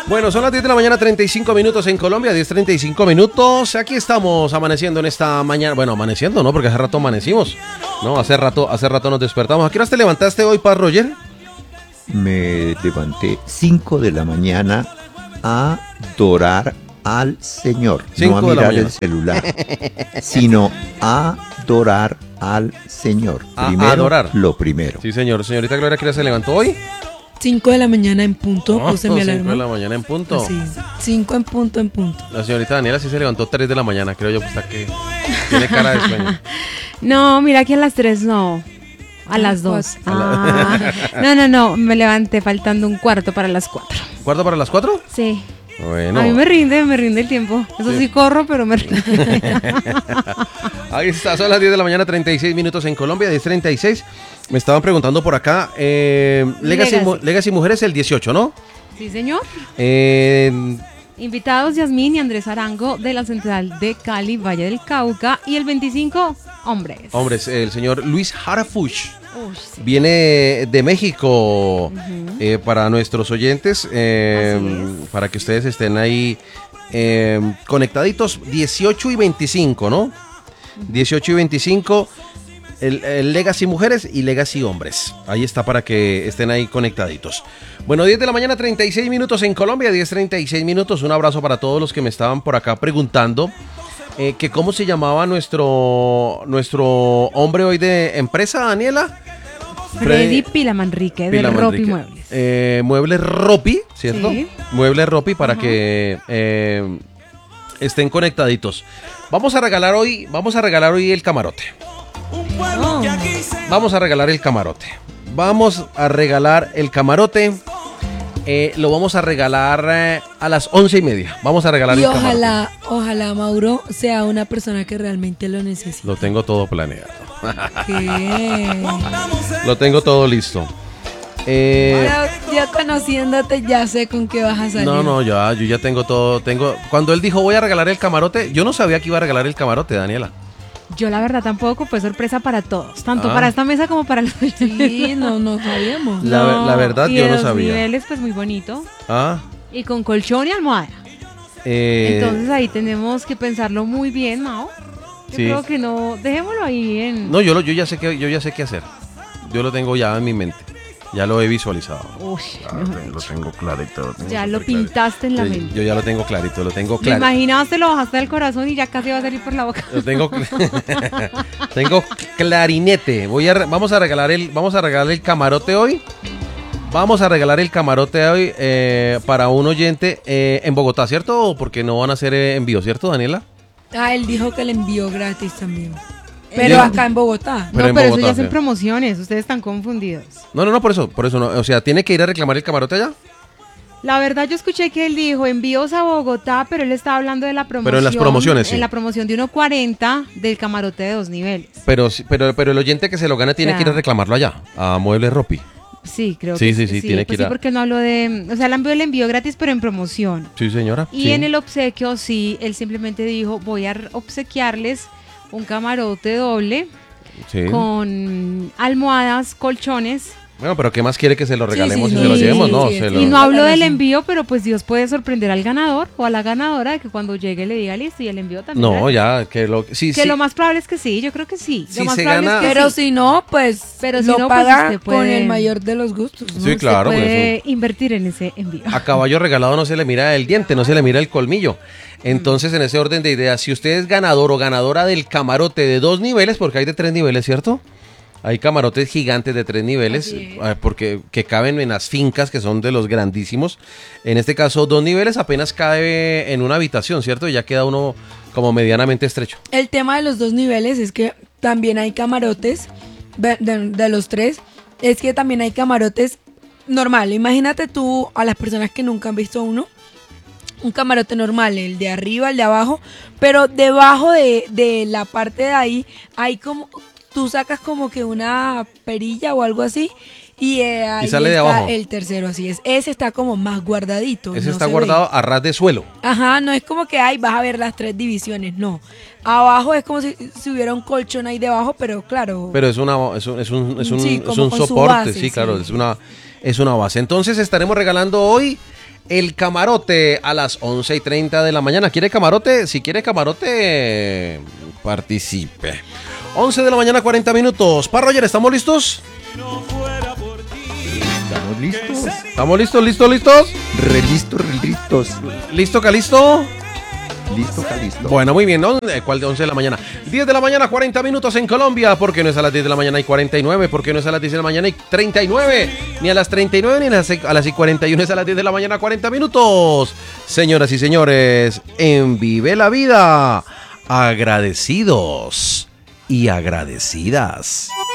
Bueno, son las 10 de la mañana, 35 minutos en Colombia, 10:35 minutos. Aquí estamos amaneciendo en esta mañana. Bueno, amaneciendo, ¿no? Porque hace rato amanecimos, ¿no? Hace rato nos despertamos. ¿A qué horas te levantaste hoy, Paz Roger? Me levanté 5 de la mañana a adorar al Señor. No a mirar el celular, sino a adorar al Señor. Primero, adorar. Lo primero. Sí, señor. Señorita Gloria, ¿qué hora se levantó hoy? 5 de la mañana en punto, puse mi alarma. 5 de la mañana en punto. Sí, 5 en punto. La señorita Daniela sí se levantó 3 de la mañana, creo yo, pues está que tiene cara de sueño. No, mira que a las 3 no, a las 2. No, me levanté faltando un cuarto para las 4. ¿Cuarto para las 4? Sí. Bueno. A mí me rinde el tiempo. Eso sí corro, pero me rinde. Ahí está, son las 10 de la mañana, 36 minutos en Colombia, 10:36. Me estaban preguntando por acá, Legacy Mujeres el 18, ¿no? Sí, señor. Invitados Yasmín y Andrés Arango de la Central de Cali, Valle del Cauca. Y el 25, hombres. Hombres, el señor Luis Harafush. Sí. Viene de México. Para nuestros oyentes, para que ustedes estén ahí conectaditos, 18 y 25, ¿no? 18 y 25, el Legacy Mujeres y Legacy Hombres. Ahí está para que estén ahí conectaditos. Bueno, 10 de la mañana, 36 minutos en Colombia, 10:36 minutos. Un abrazo para todos los que me estaban por acá preguntando que cómo se llamaba nuestro hombre hoy de empresa, Daniela. Freddy Pilamanrique de Ropi Muebles. Muebles Ropi, ¿cierto? Sí. Muebles Ropi para que estén conectaditos. Vamos a regalar hoy el camarote. Vamos a regalar el camarote. Lo vamos a regalar a las 11:30. Vamos a regalar y el camarote. Ojalá Mauro sea una persona que realmente lo necesite. Lo tengo todo planeado. ¿Qué? Lo tengo todo listo. Ya conociéndote ya sé con qué vas a salir. No, yo ya tengo todo. Cuando él dijo voy a regalar el camarote, yo no sabía que iba a regalar el camarote, Daniela. Yo la verdad tampoco, fue sorpresa para todos, tanto para esta mesa como para los... Sí, no sabíamos. La verdad yo no sabía. Y niveles pues muy bonito. Ah. Y con colchón y almohada. Entonces ahí tenemos que pensarlo muy bien, Mao. Yo creo que no, dejémoslo ahí en... No, yo ya sé qué hacer. Yo lo tengo ya en mi mente. Ya lo he visualizado. Uy, lo tengo clarito. Ya lo pintaste en la mente. Yo ya lo tengo clarito, lo tengo Lo clarito. imaginaste, lo bajaste del corazón y ya casi va a salir por la boca. Lo tengo clarinete. Vamos a regalar el camarote hoy. Vamos a regalar el camarote hoy para un oyente en Bogotá, ¿cierto? Porque no van a hacer envío, ¿cierto, Daniela? Él dijo que le envió gratis también. Pero acá en Bogotá. Pero eso ya son promociones, ustedes están confundidos. No, por eso no. O sea, ¿tiene que ir a reclamar el camarote allá? La verdad yo escuché que él dijo envíos a Bogotá, pero él estaba hablando de la promoción. Pero en las promociones, sí. En la promoción de 1.40 del camarote de 2 niveles. Pero el oyente que se lo gana tiene que ir a reclamarlo allá, a Muebles Ropi. Sí, creo sí, que sí, tiene que ir sí, porque no habló de... O sea, él envió gratis, pero en promoción. Sí, señora. Y sí. en el obsequio, sí, él simplemente dijo, voy a obsequiarles un camarote doble con almohadas, colchones. Bueno, pero ¿qué más quiere que se lo regalemos y se lo llevemos? No, y no hablo del envío, pero pues Dios puede sorprender al ganador o a la ganadora de que cuando llegue le diga listo y el envío también. No, ya, lo más probable es que sí, yo creo que sí. Si lo más se probable gana, es que pero si no, pues lo paga con el mayor de los gustos, ¿no? Sí, claro. Usted puede invertir en ese envío. A caballo regalado no se le mira el diente, no se le mira el colmillo. Entonces, en ese orden de ideas, si usted es ganador o ganadora del camarote de 2 niveles, porque hay de 3 niveles, ¿cierto? Hay camarotes gigantes de 3 niveles, porque que caben en las fincas, que son de los grandísimos. En este caso, 2 niveles apenas cabe en una habitación, ¿cierto? Y ya queda uno como medianamente estrecho. El tema de los 2 niveles es que también hay camarotes, de los 3, es que también hay camarotes normal. Imagínate tú a las personas que nunca han visto un camarote normal, el de arriba, el de abajo, pero debajo de la parte de ahí hay como... Tú sacas como que una perilla o algo así y ahí sale de está abajo. El tercero, así es. Ese está como más guardadito. Ese está guardado a ras de suelo. Ajá, no es como que vas a ver las 3 divisiones, no. Abajo es como si hubiera un colchón ahí debajo, pero claro. Pero es un soporte, sí, claro, es una base. Entonces estaremos regalando hoy el camarote a las 11:30 de la mañana. ¿Quiere camarote? Si quiere camarote, participe. 11 de la mañana, 40 minutos. Pa Roger, ¿estamos listos? ¿Estamos listos? ¿Estamos listos, listos? Listos. ¿Listo, Calisto? Listo, Calisto. Bueno, muy bien, ¿no? ¿Cuál de 11 de la mañana? 10 de la mañana, 40 minutos en Colombia. ¿Por qué no es a las 10 de la mañana y 49? ¿Por qué no es a las 10 de la mañana y 39? Ni a las 39 ni a las 41, es a las 10 de la mañana, 40 minutos. Señoras y señores, en Vive la Vida, agradecidos y agradecidas.